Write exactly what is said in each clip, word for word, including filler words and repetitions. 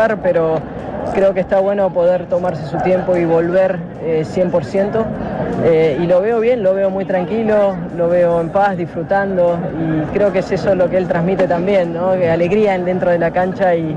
jugar, pero creo que está bueno poder tomarse su tiempo y volver eh, cien por ciento. Eh, y lo veo bien, lo veo muy tranquilo, lo veo en paz, disfrutando, y creo que es eso lo que él transmite también, ¿no? Alegría dentro de la cancha y,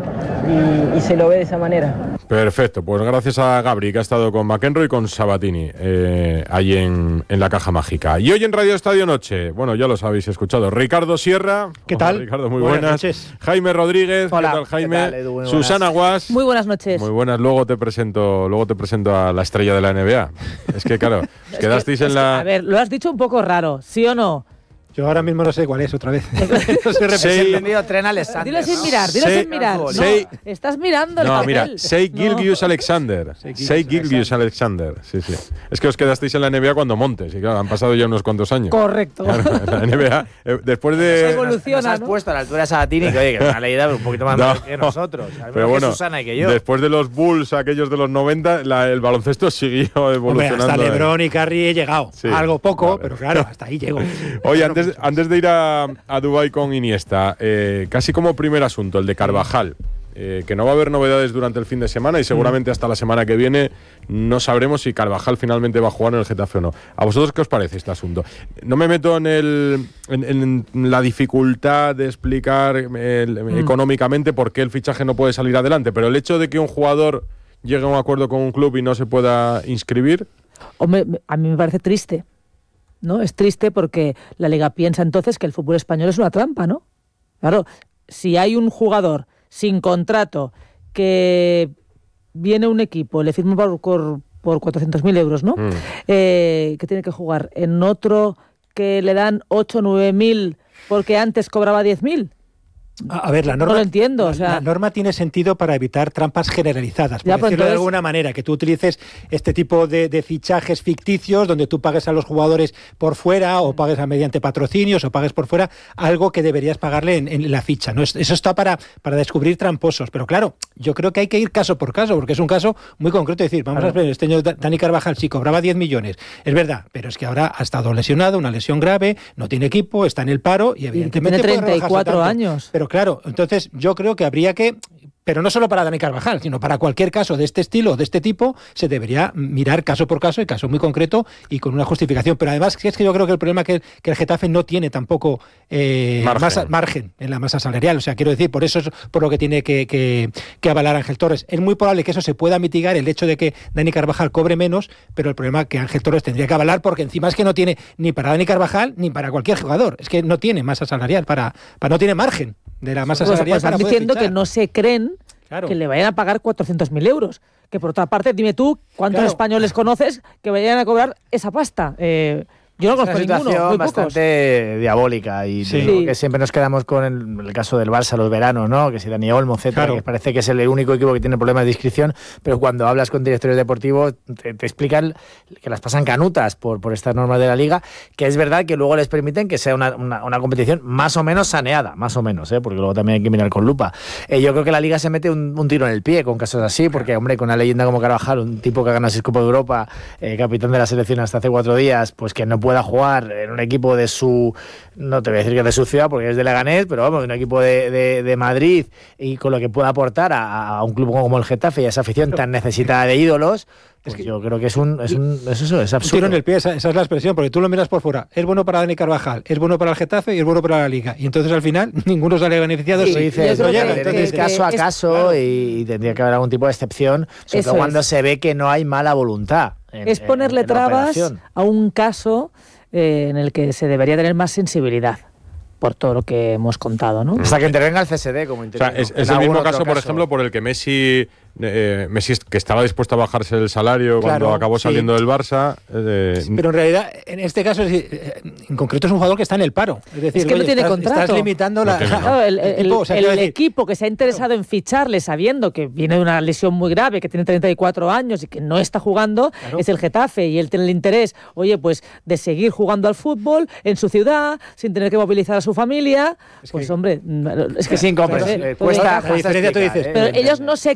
y, y se lo ve de esa manera. Perfecto, pues gracias a Gabri, que ha estado con McEnroe y con Sabatini eh, ahí en, en la Caja Mágica. Y hoy en Radio Estadio Noche, bueno, ya los habéis escuchado, Ricardo Sierra. ¿Qué tal? Hola, Ricardo, muy buenas, buenas noches. Jaime Rodríguez. Hola. ¿Qué tal, Jaime? ¿Qué tal, Edu? Muy Susana Guas. Muy buenas noches. Muy buenas, luego te presento, luego te presento a la estrella de la N B A. Es que claro, Es quedasteis que, en es la... que, a ver, lo has dicho un poco raro, ¿sí o no? Yo ahora mismo no sé cuál es otra vez. No sé Sí. He entendido Tren Alexander. Dilo sin ¿no? mirar, dilo Sei- sin mirar. No, Sei- estás mirando el No, papel. mira, Shea No. Gilgeous Alexander. Shea Shea Gilgeous Alexander. Sí, sí. Es que os quedasteis en la N B A cuando Montes, y claro, han pasado ya unos cuantos años. Correcto. Claro, en la N B A, eh, después Se de... evoluciona, Nos has ¿no? puesto a la altura de Sabatini, que oye, que es una leída un poquito más No. mayor que nosotros. Al menos Pero que bueno, Susana y que yo. después de los Bulls, aquellos de los noventa, la- el baloncesto siguió Hombre, evolucionando. hasta LeBron y Curry he llegado. Sí. Algo poco, Vale. pero claro, hasta ahí llego. Oye, antes, antes de ir a, a Dubái con Iniesta, eh, casi como primer asunto, el de Carvajal, eh, que no va a haber novedades durante el fin de semana y seguramente hasta la semana que viene no sabremos si Carvajal finalmente va a jugar en el Getafe o no. ¿A vosotros qué os parece este asunto? No me meto en, el, en, en la dificultad de explicar el, Mm. económicamente por qué el fichaje no puede salir adelante, pero el hecho de que un jugador llegue a un acuerdo con un club y no se pueda inscribir... Hombre, a mí me parece triste, ¿no? Es triste porque la Liga piensa entonces que el fútbol español es una trampa, ¿no? Claro, si hay un jugador sin contrato que viene un equipo, le firma por, por, por cuatrocientos mil euros, ¿no? Mm. Eh, que tiene que jugar en otro que le dan ocho o nueve mil porque antes cobraba diez mil. A, a ver, la norma, No lo entiendo, la, o sea- la norma tiene sentido para evitar trampas generalizadas, por Ya, pero decirlo de entonces- alguna manera, que tú utilices este tipo de, de fichajes ficticios donde tú pagues a los jugadores por fuera o pagues a mediante patrocinios o pagues por fuera algo que deberías pagarle en, en la ficha, ¿no? Es- Eso está para, para descubrir tramposos, pero claro, yo creo que hay que ir caso por caso, porque es un caso muy concreto, es decir, vamos Claro. a ver, este año Da- Dani Carvajal sí cobraba diez millones, es verdad, pero es que ahora ha estado lesionado, una lesión grave, no tiene equipo, está en el paro y evidentemente tiene puede rebajarse treinta y cuatro tanto. años. Pero claro, entonces yo creo que habría que, pero no solo para Dani Carvajal, sino para cualquier caso de este estilo, de este tipo, se debería mirar caso por caso, y caso muy concreto y con una justificación. Pero además es que yo creo que el problema es que, que el Getafe no tiene tampoco eh, Margen. masa- margen en la masa salarial. O sea, quiero decir, por eso es por lo que tiene que, que, que avalar Ángel Torres. Es muy probable que eso se pueda mitigar, el hecho de que Dani Carvajal cobre menos, pero el problema es que Ángel Torres tendría que avalar, porque encima es que no tiene ni para Dani Carvajal ni para cualquier jugador. Es que no tiene masa salarial, para, para no tiene margen de la masa Pues, salarial pues para están poder diciendo fichar. que no se creen Claro. que le vayan a pagar cuatrocientos mil euros. Que por otra parte, dime tú, ¿cuántos Claro. españoles conoces que vayan a cobrar esa pasta? Eh, yo no Es una conozco ninguno, situación muy pocos. bastante diabólica y Sí. digo Sí. que siempre nos quedamos con el, el caso del Barça los veranos, ¿no? Que si Dani Olmo, etcétera, Claro. que parece que es el único equipo que tiene problemas de inscripción, pero cuando hablas con directores deportivos te, te explican que las pasan canutas por, por estas normas de la Liga, que es verdad que luego les permiten que sea una, una, una competición más o menos saneada, más o menos, ¿eh? Porque luego también hay que mirar con lupa. Eh, yo creo que la Liga se mete un, un tiro en el pie con casos así, porque, hombre, con una leyenda como Carvajal, un tipo que ha ganado seis Copas de Europa, eh, capitán de la selección hasta hace cuatro días, pues que no pueda jugar en un equipo de su, no te voy a decir que de su ciudad porque es de Leganés, pero vamos, un equipo de, de, de Madrid, y con lo que pueda aportar a, a un club como el Getafe y a esa afición tan necesitada de ídolos, pues que- yo creo que es un, es un es eso, es Un absurdo. tiro en el pie, esa, esa es la expresión, porque tú lo miras por fuera. Es bueno para Dani Carvajal, es bueno para el Getafe y es bueno para la Liga. Y entonces al final ninguno sale beneficiado. Sí, si- dices, yo no creo llega. que- Entonces, que- caso a es- caso, claro. y, y tendría que haber algún tipo de excepción, sobre Eso todo cuando es. se ve que no hay mala voluntad. en- Es ponerle en- en la trabas operación. a un caso eh, en el que se debería tener más sensibilidad, por todo lo que hemos contado, ¿no? Hasta que intervenga el C S D como O sea, intervino es, en es el algún mismo otro caso, por ejemplo, por el que Messi, eh, Messi que estaba dispuesto a bajarse el salario cuando Claro, acabó sí. saliendo del Barça. eh, Pero en realidad, en este caso, es decir, eh, en concreto es un jugador que está en el paro. Es decir, Es que no oye, tiene estás, contrato. estás limitando la. No tiene, no. Claro, el, el- tipo, o sea, el quiero decir, equipo que se ha interesado en ficharle sabiendo que viene de una lesión muy grave, que tiene treinta y cuatro años y que no está jugando, Claro. es el Getafe, y él tiene el interés, oye, pues de seguir jugando al fútbol en su ciudad, sin tener que movilizar a su familia. Es pues que- hombre, es que Es incomprensible. puede- Cuesta, puede- la cuesta diferencia tú explicar, dices, ¿eh? pero Entender. ellos no se creen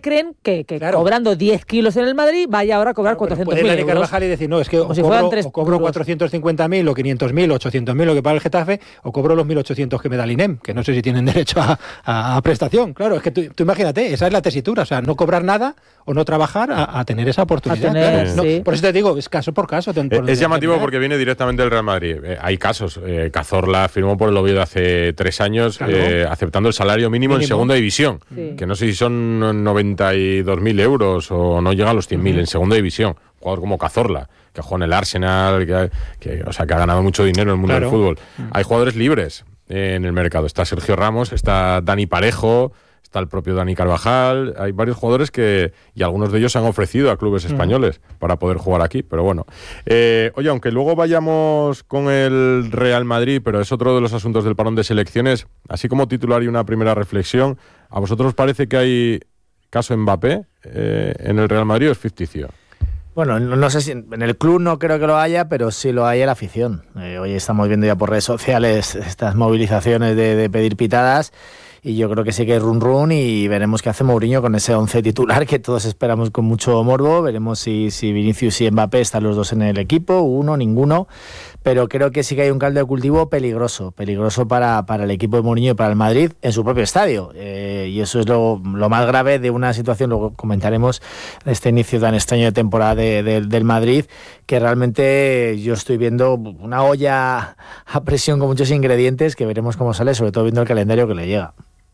que, que claro. cobrando diez kilos en el Madrid vaya ahora a cobrar Claro, cuatrocientos puede mil Dani euros. Carvajal y decir, no, es que o si cobro, tres o cobro cuatrocientos cincuenta mil o quinientos mil o ochocientos mil lo que paga el Getafe, o cobro los mil ochocientos que me da el I N E M, que no sé si tienen derecho a, a, a prestación. Claro, es que tú, tú imagínate, esa es la tesitura, o sea, no cobrar nada o no trabajar a, a tener esa oportunidad. tener, claro. sí. No, por eso te digo, es caso por caso. Ten, por Es llamativo determinar. porque viene directamente del Real Madrid. Eh, hay casos. Eh, Cazorla firmó por el Oviedo hace tres años, Claro. eh, aceptando el salario mínimo, Mínimo. en segunda división. Sí. Que no sé si son noventa y dos mil euros o no llega a los cien mil, uh-huh. en segunda división. Un jugador como Cazorla, que jugó en el Arsenal, que, que, o sea, que ha ganado mucho dinero en el mundo Claro. del fútbol. Uh-huh. Hay jugadores libres eh, en el mercado. Está Sergio Ramos, está Dani Parejo, está el propio Dani Carvajal. Hay varios jugadores que, y algunos de ellos se han ofrecido a clubes españoles uh-huh. para poder jugar aquí, pero bueno. Eh, oye, aunque luego vayamos con el Real Madrid, pero es otro de los asuntos del parón de selecciones, así como titular y una primera reflexión, ¿a vosotros os parece que hay caso Mbappé eh, en el Real Madrid o es ficticio? Bueno, no, no sé si en el club no creo que lo haya, pero sí lo hay en la afición. Eh, hoy estamos viendo ya por redes sociales estas movilizaciones de, de pedir pitadas. Y yo creo que sí que hay run run y veremos qué hace Mourinho con ese once titular que todos esperamos con mucho morbo. Veremos si, si Vinicius y Mbappé están los dos en el equipo, uno, ninguno. Pero creo que sí que hay un caldo de cultivo peligroso, peligroso para, para el equipo de Mourinho y para el Madrid en su propio estadio. Eh, y eso es lo, lo más grave de una situación, luego comentaremos, de este inicio tan extraño de temporada de, de, del Madrid, que realmente yo estoy viendo una olla a presión con muchos ingredientes que veremos cómo sale, sobre todo viendo el calendario que le llega.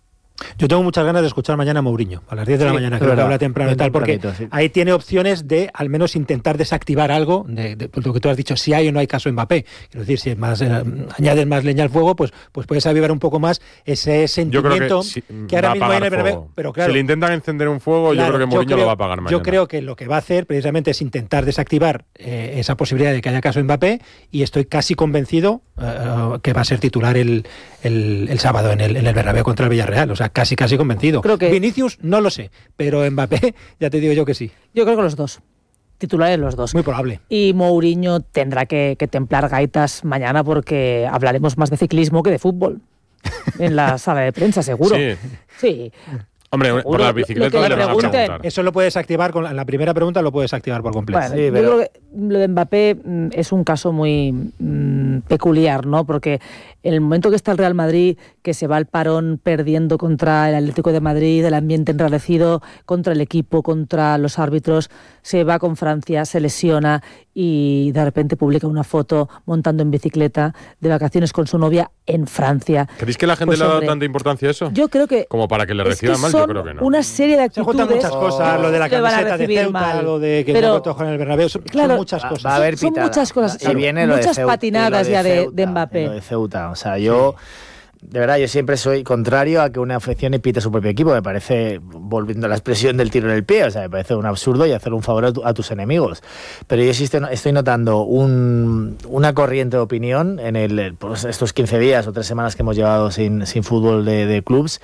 Yo tengo muchas ganas de escuchar mañana a Mourinho, a las diez de la sí, mañana, creo que habla temprano y tal, porque sí. ahí tiene opciones de al menos intentar desactivar algo, de, de, de lo que tú has dicho, si hay o no hay caso Mbappé. Quiero decir, si es más, eh, añades más leña al fuego, pues, pues puedes avivar un poco más ese sentimiento que, si, que ahora mismo hay en el Bernabéu. Pero claro, si le intentan encender un fuego, claro, yo creo que Mourinho creo, lo va a pagar mañana. Yo creo que lo que va a hacer precisamente es intentar desactivar eh, esa posibilidad de que haya caso Mbappé, y estoy casi convencido uh, que va a ser titular el, el, el sábado en el, en el Bernabéu contra el Villarreal. O sea, casi, casi convencido. Creo que Vinicius no lo sé, pero Mbappé ya te digo yo que sí. Yo creo que los dos. Titulares los dos. Muy probable. Y Mourinho tendrá que, que templar gaitas mañana porque hablaremos más de ciclismo que de fútbol. En la sala de prensa, seguro. Sí. Sí. Hombre, Seguro, por la bicicleta lo, lo le van a pregunten, preguntar. Eso lo puedes activar, con la, la primera pregunta lo puedes activar por completo. Bueno, sí, yo pero... creo que lo de Mbappé mm, es un caso muy mm, peculiar, ¿no? Porque en el momento que está el Real Madrid, que se va al parón perdiendo contra el Atlético de Madrid, el ambiente enrarecido, contra el equipo, contra los árbitros, se va con Francia, se lesiona y de repente publica una foto montando en bicicleta de vacaciones con su novia en Francia. ¿Creéis que la gente Pues, le ha dado hombre, tanta importancia a eso? Yo creo que Como para que le es reciban que mal, son yo creo que no. una serie de Se actitudes. juntan muchas cosas, lo de la que van a camiseta de recibir Ceuta, mal. lo de que Pero- no cojan el Bernabéu, son, Claro, son muchas Va, cosas. va a haber Son pitada. muchas cosas, Y claro, viene lo de muchas Ceuta, patinadas y lo ya de- Ceuta, de Mbappé. y lo de Ceuta. O sea, yo... De verdad, yo siempre soy contrario a que una afición pite a su propio equipo. Me parece, volviendo a la expresión del tiro en el pie, o sea, me parece un absurdo y hacer un favor a, tu, a tus enemigos. Pero yo sí estoy, estoy notando un, una corriente de opinión en el, pues estos quince días o tres semanas que hemos llevado sin, sin fútbol de, de clubs.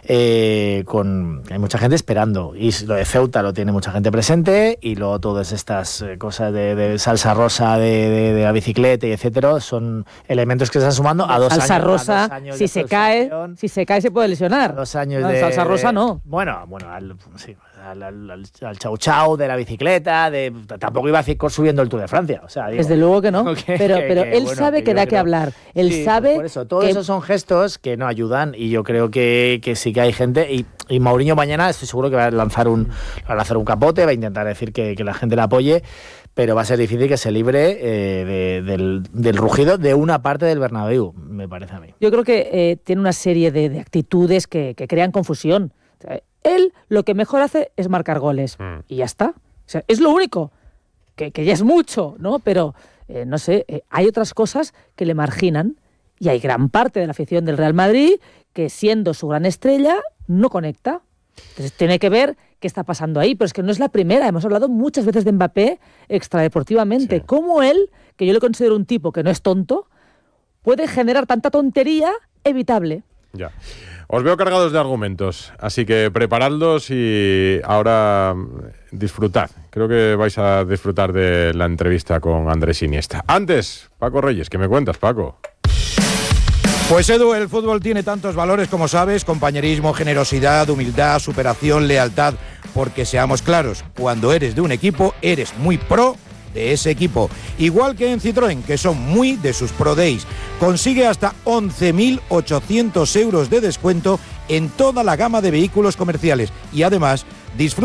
Eh, con, hay mucha gente esperando. Y lo de Ceuta lo tiene mucha gente presente. Y luego todas estas cosas de, de salsa rosa, de, de, de la bicicleta y etcétera, son elementos que se están sumando a dos salsa años. rosa, a dos años si de se cae, frustración. si se cae se puede lesionar. Dos años No, de salsa rosa no. Bueno, bueno, al, sí, al, al, al, al chau chau de la bicicleta, de tampoco iba a ir subiendo el Tour de Francia, o sea, digo, Desde luego que no, que- pero, que- pero que, él bueno, sabe que que yo da que creo- hablar. Él Sí, sabe pues por eso, todos que esos son gestos que no ayudan y yo creo que, que sí que hay gente y, y Mourinho mañana estoy seguro que va a lanzar un va a lanzar un capote, va a intentar decir que, que la gente le apoye, pero va a ser difícil que se libre eh, de- del, del rugido de una parte del Bernabéu, me parece a mí. yo creo que eh, tiene una serie de, de actitudes que, que crean confusión. O sea, él lo que mejor hace es marcar goles Mm. y ya está. O sea, es lo único, que, que ya es mucho, ¿no? Pero, eh, no sé, eh, hay otras cosas que le marginan y hay gran parte de la afición del Real Madrid que, siendo su gran estrella, no conecta. Entonces tiene que ver qué está pasando ahí, pero es que no es la primera. Hemos hablado muchas veces de Mbappé extradeportivamente. Sí. Cómo él, que yo le considero un tipo que no es tonto, puede generar tanta tontería evitable. Ya. Os veo cargados de argumentos, así que preparadlos y ahora mm, disfrutad. Creo que vais a disfrutar de la entrevista con Andrés Iniesta. Antes, Paco Reyes, ¿qué me cuentas, Paco? Pues Edu, el fútbol tiene tantos valores como sabes: compañerismo, generosidad, humildad, superación, lealtad. porque seamos claros, cuando eres de un equipo, eres muy pro de ese equipo. Igual que en Citroën, que son muy de sus Pro Days. Consigue hasta once mil ochocientos euros de descuento en toda la gama de vehículos comerciales y además disfruta